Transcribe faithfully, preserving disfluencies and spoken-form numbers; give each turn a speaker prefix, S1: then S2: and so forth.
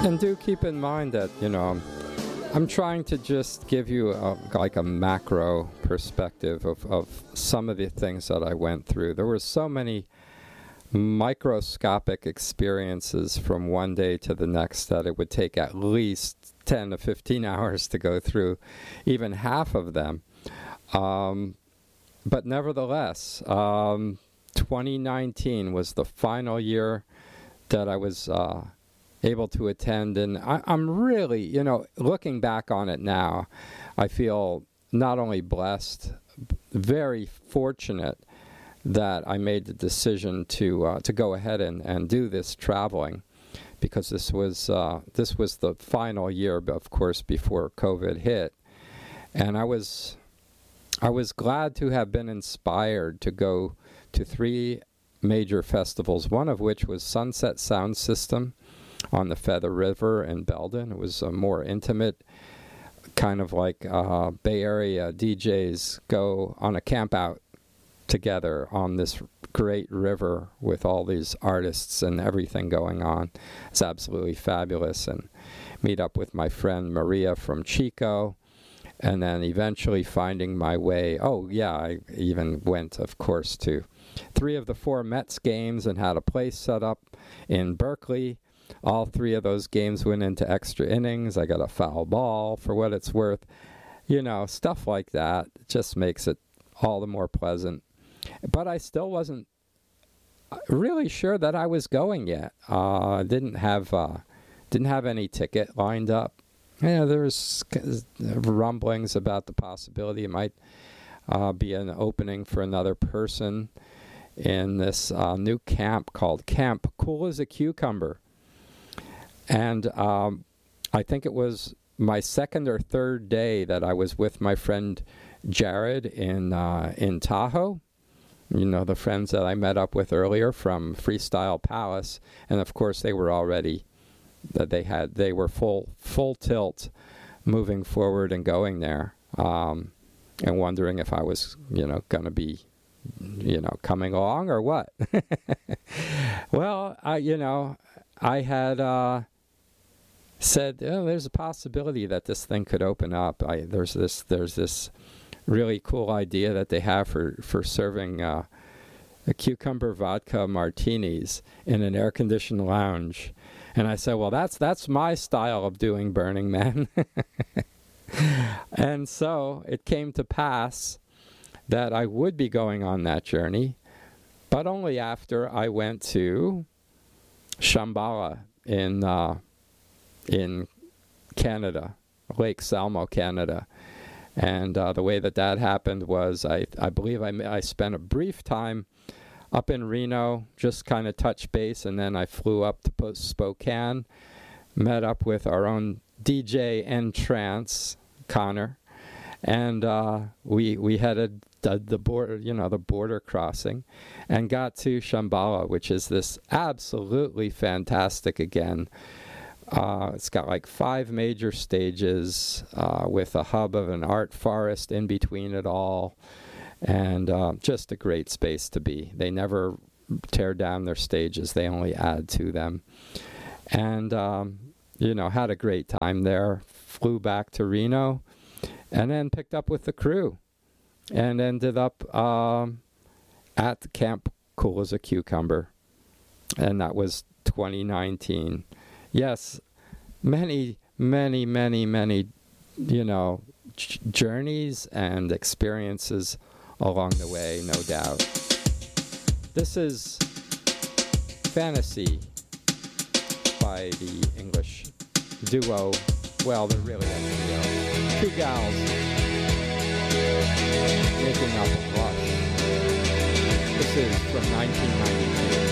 S1: And do keep in mind that, you know, I'm trying to just give you a, like a macro perspective of, of some of the things that I went through. There were so many microscopic experiences from one day to the next that it would take at least ten to fifteen hours to go through even half of them. Um, but nevertheless, um, twenty nineteen was the final year that I was uh, able to attend. And I, I'm really, you know, looking back on it now, I feel not only blessed, very fortunate that I made the decision to uh, to go ahead and, and do this traveling, because this was uh, this was the final year, of course, before COVID hit, and I was I was glad to have been inspired to go to three major festivals, one of which was Sunset Sound System on the Feather River in Belden. It was a more intimate, kind of like uh, Bay Area D Js go on a camp out together on this great river with all these artists and everything going on. It's absolutely fabulous. And meet up with my friend Maria from Chico, and then eventually finding my way. Oh yeah, I even went, of course, to three of the four Mets games and had a place set up in Berkeley. All three of those games went into extra innings. I got a foul ball for what it's worth. You know, stuff like that just makes it all the more pleasant. But I still wasn't really sure that I was going yet. I uh, didn't have uh, didn't have any ticket lined up. Yeah, there was rumblings about the possibility it might uh, be an opening for another person in this uh, new camp called Camp Cool as a Cucumber. And um, I think it was my second or third day that I was with my friend Jared in uh, in Tahoe. You know, the friends that I met up with earlier from Freestyle Palace, and of course they were already that they had they were full full tilt, moving forward and going there, um, and wondering if I was you know going to be, you know, coming along or what. Well, I you know I had uh, said, oh, there's a possibility that this thing could open up. I, there's this there's this. really cool idea that they have for, for serving uh, a cucumber vodka martinis in an air-conditioned lounge. And I said, well, that's that's my style of doing Burning Man. And so it came to pass that I would be going on that journey, but only after I went to Shambhala in, uh, in Canada, Lake Salmo, Canada. And uh, the way that that happened was I, I believe I, I spent a brief time up in Reno, just kind of touch base, and then I flew up to Spokane, met up with our own D J N-Trance, Connor, and uh, we we headed the, the border, you know, the border crossing, and got to Shambhala, which is this absolutely fantastic, again, Uh, it's got like five major stages uh, with a hub of an art forest in between it all, and uh, just a great space to be. They never tear down their stages, they only add to them. And, um, you know, had a great time there, flew back to Reno, and then picked up with the crew, and ended up um, at Camp Cool as a Cucumber, and that was twenty nineteen. Yes, many, many, many, many, you know, j- journeys and experiences along the way, no doubt. This is Fantasy by the English duo. Well, they're really a trio. Two gals making up a blush. This is from nineteen ninety-two.